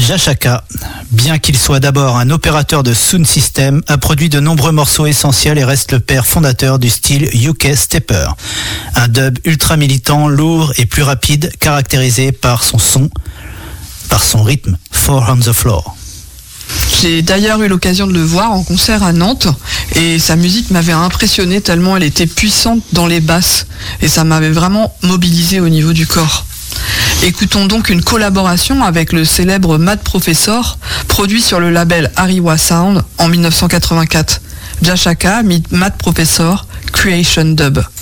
Jashaka, bien qu'il soit d'abord un opérateur de sound system, a produit de nombreux morceaux essentiels et reste le père fondateur du style UK Stepper. Un dub ultra militant, lourd et plus rapide, caractérisé par son rythme, Four on the Floor. J'ai d'ailleurs eu l'occasion de le voir en concert à Nantes et sa musique m'avait impressionné tellement elle était puissante dans les basses et ça m'avait vraiment mobilisé au niveau du corps. Écoutons donc une collaboration avec le célèbre Mad Professor, produit sur le label Ariwa Sound en 1984. Jashaka meet Mad Professor, Creation Dub.